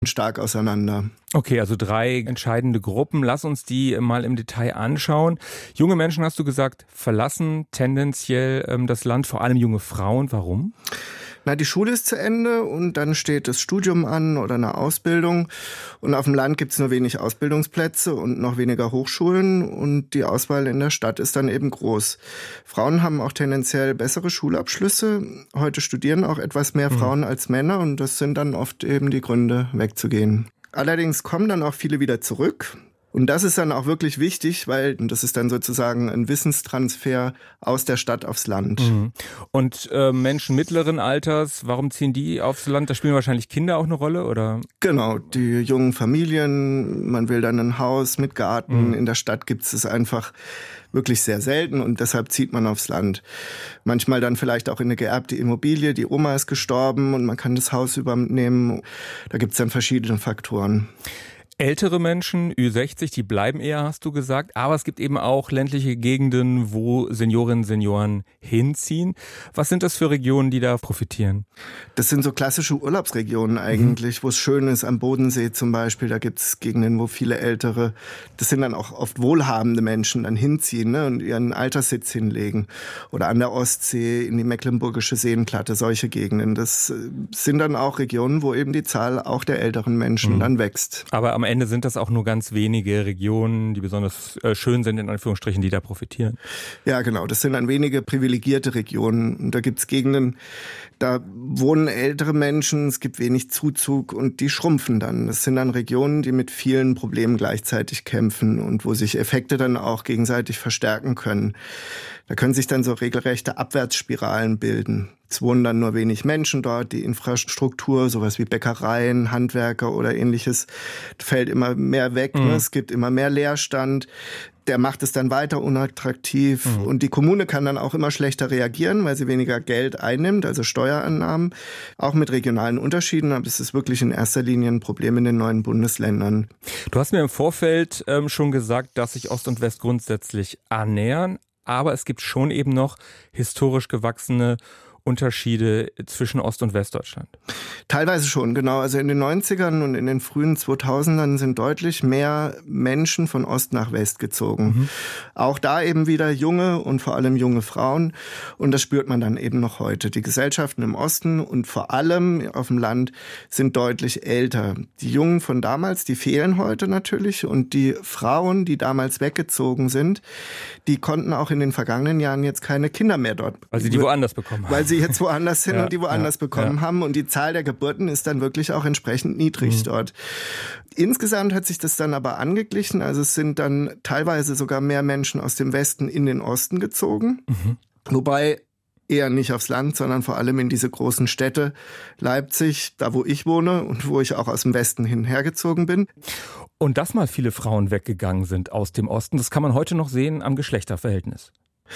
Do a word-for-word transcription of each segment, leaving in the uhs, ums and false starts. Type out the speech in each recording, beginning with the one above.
stark auseinander. Okay, also drei entscheidende Gruppen. Lass uns die mal im Detail anschauen. Junge Menschen, hast du gesagt, verlassen tendenziell ähm, das Land, vor allem junge Frauen. Warum? Na, die Schule ist zu Ende und dann steht das Studium an oder eine Ausbildung. Und auf dem Land gibt es nur wenig Ausbildungsplätze und noch weniger Hochschulen. Und die Auswahl in der Stadt ist dann eben groß. Frauen haben auch tendenziell bessere Schulabschlüsse. Heute studieren auch etwas mehr Frauen mhm. als Männer. Und das sind dann oft eben die Gründe, wegzugehen. Allerdings kommen dann auch viele wieder zurück. Und das ist dann auch wirklich wichtig, weil das ist dann sozusagen ein Wissenstransfer aus der Stadt aufs Land. Mhm. Und äh, Menschen mittleren Alters, warum ziehen die aufs Land? Da spielen wahrscheinlich Kinder auch eine Rolle, oder? Genau, die jungen Familien, man will dann ein Haus mit Garten. Mhm. In der Stadt gibt es es einfach wirklich sehr selten und deshalb zieht man aufs Land. Manchmal dann vielleicht auch in eine geerbte Immobilie, die Oma ist gestorben und man kann das Haus übernehmen. Da gibt es dann verschiedene Faktoren. Ältere Menschen, Ü sechzig, die bleiben eher, hast du gesagt. Aber es gibt eben auch ländliche Gegenden, wo Seniorinnen und Senioren hinziehen. Was sind das für Regionen, die da profitieren? Das sind so klassische Urlaubsregionen eigentlich, mhm. wo es schön ist, am Bodensee zum Beispiel. Da gibt es Gegenden, wo viele Ältere, das sind dann auch oft wohlhabende Menschen, dann hinziehen, ne, und ihren Alterssitz hinlegen. Oder an der Ostsee, in die mecklenburgische Seenplatte, solche Gegenden. Das sind dann auch Regionen, wo eben die Zahl auch der älteren Menschen mhm. dann wächst. Aber am Ende sind das auch nur ganz wenige Regionen, die besonders äh, schön sind, in Anführungsstrichen, die da profitieren. Ja, genau. Das sind dann wenige privilegierte Regionen. Und da gibt's Gegenden, da wohnen ältere Menschen, es gibt wenig Zuzug und die schrumpfen dann. Das sind dann Regionen, die mit vielen Problemen gleichzeitig kämpfen und wo sich Effekte dann auch gegenseitig verstärken können. Da können sich dann so regelrechte Abwärtsspiralen bilden. Es wohnen dann nur wenig Menschen dort, die Infrastruktur, sowas wie Bäckereien, Handwerker oder ähnliches, fällt immer mehr weg. Mhm. Ne? Es gibt immer mehr Leerstand. Der macht es dann weiter unattraktiv. Mhm. Und die Kommune kann dann auch immer schlechter reagieren, weil sie weniger Geld einnimmt, also Steuerannahmen. Auch mit regionalen Unterschieden, aber es ist wirklich in erster Linie ein Problem in den neuen Bundesländern. Du hast mir im Vorfeld ähm, schon gesagt, dass sich Ost und West grundsätzlich annähern. Aber es gibt schon eben noch historisch gewachsene Unterschiede zwischen Ost- und Westdeutschland? Teilweise schon, genau. Also in den neunzigern und in den frühen zweitausendern sind deutlich mehr Menschen von Ost nach West gezogen. Mhm. Auch da eben wieder junge und vor allem junge Frauen. Und das spürt man dann eben noch heute. Die Gesellschaften im Osten und vor allem auf dem Land sind deutlich älter. Die Jungen von damals, die fehlen heute natürlich. Und die Frauen, die damals weggezogen sind, die konnten auch in den vergangenen Jahren jetzt keine Kinder mehr dort. Weil sie die woanders bekommen haben. Weil sie jetzt woanders sind ja, und die woanders ja, bekommen ja. haben. Und die Zahl der Geburten ist dann wirklich auch entsprechend niedrig mhm. dort. Insgesamt hat sich das dann aber angeglichen. Also es sind dann teilweise sogar mehr Menschen aus dem Westen in den Osten gezogen. Mhm. Wobei eher nicht aufs Land, sondern vor allem in diese großen Städte. Leipzig, da wo ich wohne und wo ich auch aus dem Westen hin hergezogen bin. Und dass mal viele Frauen weggegangen sind aus dem Osten, das kann man heute noch sehen am Geschlechterverhältnis.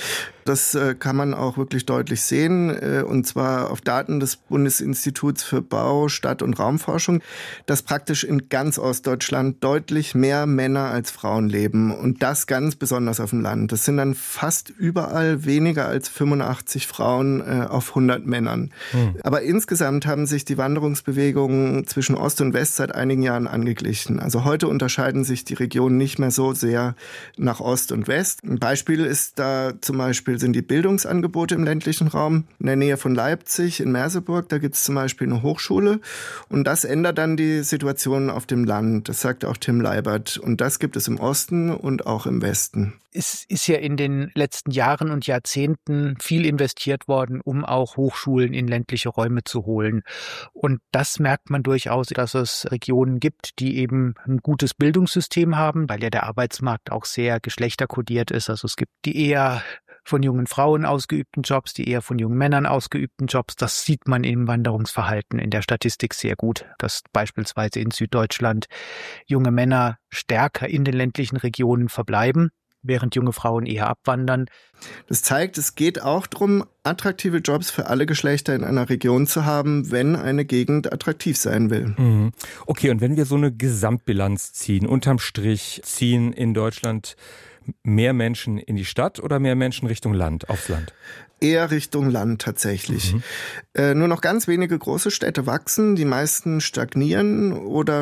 Das äh, kann man auch wirklich deutlich sehen, äh, und zwar auf Daten des Bundesinstituts für Bau, Stadt- und Raumforschung, dass praktisch in ganz Ostdeutschland deutlich mehr Männer als Frauen leben und das ganz besonders auf dem Land. Das sind dann fast überall weniger als fünfundachtzig Frauen äh, auf hundert Männern. Hm. Aber insgesamt haben sich die Wanderungsbewegungen zwischen Ost und West seit einigen Jahren angeglichen. Also heute unterscheiden sich die Regionen nicht mehr so sehr nach Ost und West. Ein Beispiel ist da zum Beispiel sind die Bildungsangebote im ländlichen Raum. In der Nähe von Leipzig, in Merseburg, da gibt es zum Beispiel eine Hochschule. Und das ändert dann die Situation auf dem Land. Das sagt auch Tim Leibert. Und das gibt es im Osten und auch im Westen. Es ist ja in den letzten Jahren und Jahrzehnten viel investiert worden, um auch Hochschulen in ländliche Räume zu holen. Und das merkt man durchaus, dass es Regionen gibt, die eben ein gutes Bildungssystem haben, weil ja der Arbeitsmarkt auch sehr geschlechterkodiert ist. Also es gibt die eher von jungen Frauen ausgeübten Jobs, die eher von jungen Männern ausgeübten Jobs. Das sieht man im Wanderungsverhalten in der Statistik sehr gut, dass beispielsweise in Süddeutschland junge Männer stärker in den ländlichen Regionen verbleiben, während junge Frauen eher abwandern. Das zeigt, es geht auch darum, attraktive Jobs für alle Geschlechter in einer Region zu haben, wenn eine Gegend attraktiv sein will. Mhm. Okay, und wenn wir so eine Gesamtbilanz ziehen, unterm Strich ziehen in Deutschland mehr Menschen in die Stadt oder mehr Menschen Richtung Land, aufs Land? Eher Richtung Land tatsächlich. Mhm. Äh, nur noch ganz wenige große Städte wachsen, die meisten stagnieren oder